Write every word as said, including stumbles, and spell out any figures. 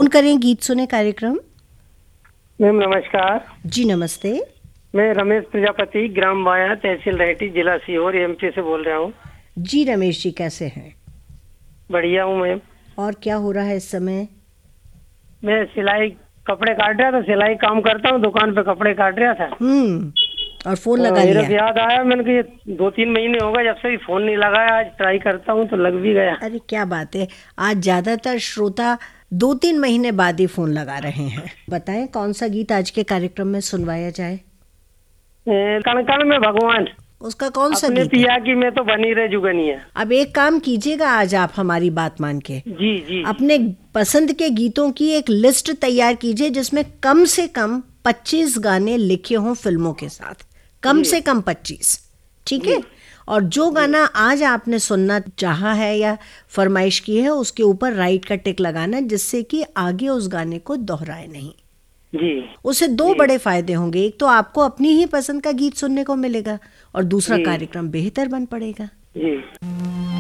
करें गीत सुने कार्यक्रम। मैम नमस्कार। जी नमस्ते। मैं रमेश प्रजापति, ग्राम बाया, तहसील रहेटी, जिला सीहोर, एमपी से बोल रहा हूँ। जी रमेश जी, कैसे हैं? बढ़िया हूँ मैम। और क्या हो रहा है इस समय? मैं सिलाई कपड़े काट रहा था, सिलाई काम करता हूँ, दुकान पे कपड़े काट रहा था। हम्म और फोन हाँ, लगा मेरे लिया। को याद आया, मैंने कहा ये दो तीन महीने हो गए जब से भी फोन नहीं लगाया, आज ट्राई करता हूँ तो लग भी गया। अरे क्या बात है, आज ज्यादातर श्रोता दो तीन महीने बाद ही फोन लगा रहे हैं। बताएं कौन सा गीत आज के कार्यक्रम में सुनवाया जाए? ए, कण कण में भगवान, उसका कौन सा अपने गीत है? पिया की मैं तो बनी रह जुगनिया। अब एक काम कीजिएगा, आज आप हमारी बात मान के जी जी। अपने पसंद के गीतों की एक लिस्ट तैयार कीजिए जिसमें कम से कम पच्चीस गाने लिखे हों फिल्मों के साथ, कम जी। से कम पच्चीस। ठीक जी। है? और जो गाना आज आपने सुनना चाहा है या फरमाइश की है, उसके ऊपर राइट का टिक लगाना, जिससे कि आगे उस गाने को दोहराए नहीं। जी। उससे दो जी। बड़े फायदे होंगे, एक तो आपको अपनी ही पसंद का गीत सुनने को मिलेगा और दूसरा जी। कार्यक्रम बेहतर बन पड़ेगा। जी।